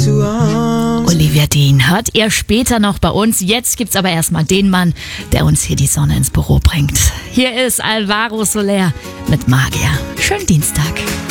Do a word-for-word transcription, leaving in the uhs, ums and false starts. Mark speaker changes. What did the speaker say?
Speaker 1: two arms.
Speaker 2: Olivia Dean hört ihr später noch bei uns. Jetzt gibt's aber erstmal den Mann, der uns hier die Sonne ins Büro bringt. Hier ist Alvaro Soler mit Magier. Schönen Dienstag.